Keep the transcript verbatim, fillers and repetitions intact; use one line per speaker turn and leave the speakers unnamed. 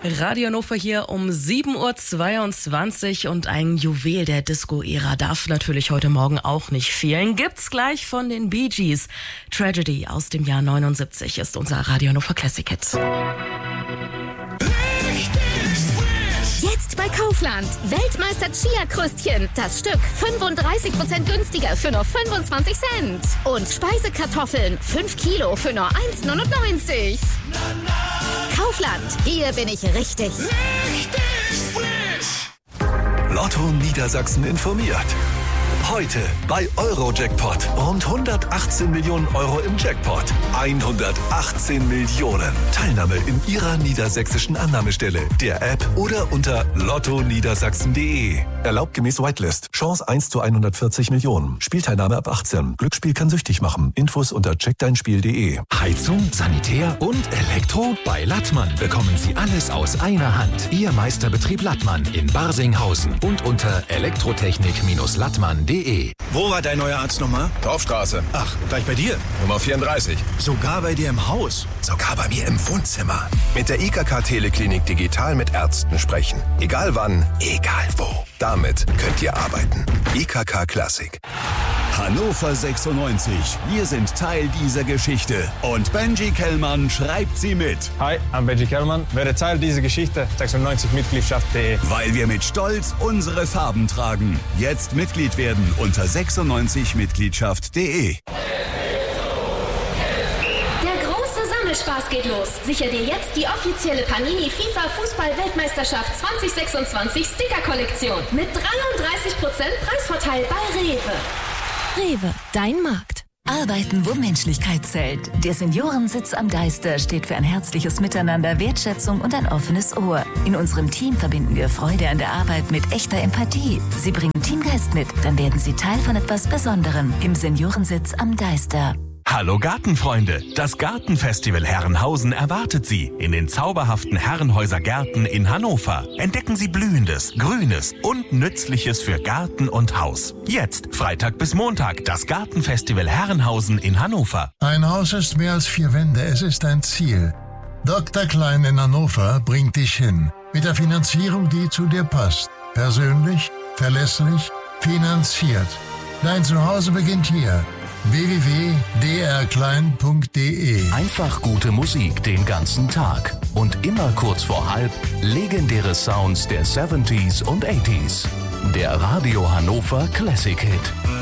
Radio Hannover hier um sieben Uhr zweiundzwanzig und ein Juwel der Disco-Ära darf natürlich heute Morgen auch nicht fehlen. Gibt's gleich von den Bee Gees. Tragedy aus dem Jahr neunundsiebzig ist unser Radio Hannover Classic Hit.
Jetzt bei Kaufland. Weltmeister Chia-Krustchen. Das Stück fünfunddreißig Prozent günstiger für nur fünfundzwanzig Cent. Und Speisekartoffeln fünf Kilo für nur eins neunundneunzig. Kaufland. Hier bin ich richtig.
Richtig frisch. Lotto Niedersachsen informiert. Heute bei Eurojackpot. Rund hundertachtzehn Millionen Euro im Jackpot. hundertachtzehn Millionen. Teilnahme in Ihrer niedersächsischen Annahmestelle, der App oder unter lotto niedersachsen punkt de. Erlaubt gemäß Whitelist. Chance eins zu hundertvierzig Millionen. Spielteilnahme ab achtzehn. Glücksspiel kann süchtig machen. Infos unter check dein spiel punkt de.
Heizung, Sanitär und Elektro? Bei Lattmann bekommen Sie alles aus einer Hand. Ihr Meisterbetrieb Lattmann in Barsinghausen und unter elektrotechnik Lattmann punkt de.
Wo war dein neuer Arzt nochmal?
Dorfstraße.
Ach, gleich bei dir?
Nummer vierunddreißig.
Sogar bei dir im Haus?
Sogar bei mir im Wohnzimmer. Mit der I K K Teleklinik digital mit Ärzten sprechen. Egal wann, egal wo. Damit könnt ihr arbeiten. I K K Classic.
Hannover sechsundneunzig. Wir sind Teil dieser Geschichte. Und Benji Kellmann schreibt sie mit.
Hi, I'm Benji Kellmann. Werde Teil dieser Geschichte. sechsundneunzig Mitgliedschaft punkt de.
Weil wir mit Stolz unsere Farben tragen. Jetzt Mitglied werden unter sechsundneunzig mitgliedschaft punkt de.
Spaß geht los. Sicher dir jetzt die offizielle Panini FIFA Fußball-Weltmeisterschaft zwanzig sechsundzwanzig Sticker-Kollektion mit dreiunddreißig Prozent Preisvorteil bei Rewe.
Rewe, dein Markt.
Arbeiten, wo Menschlichkeit zählt. Der Seniorensitz am Deister steht für ein herzliches Miteinander, Wertschätzung und ein offenes Ohr. In unserem Team verbinden wir Freude an der Arbeit mit echter Empathie. Sie bringen Teamgeist mit, dann werden Sie Teil von etwas Besonderem im Seniorensitz am Deister.
Hallo Gartenfreunde! Das Gartenfestival Herrenhausen erwartet Sie in den zauberhaften Herrenhäuser Gärten in Hannover. Entdecken Sie Blühendes, Grünes und Nützliches für Garten und Haus. Jetzt, Freitag bis Montag, das Gartenfestival Herrenhausen in Hannover.
Ein Haus ist mehr als vier Wände, es ist ein Ziel. Doktor Klein in Hannover bringt dich hin. Mit der Finanzierung, die zu dir passt. Persönlich, verlässlich, finanziert. Dein Zuhause beginnt hier. w w w punkt d r klein punkt de.
Einfach gute Musik den ganzen Tag. Und immer kurz vor halb legendäre Sounds der siebziger und achtziger. Der Radio Hannover Classic Hit.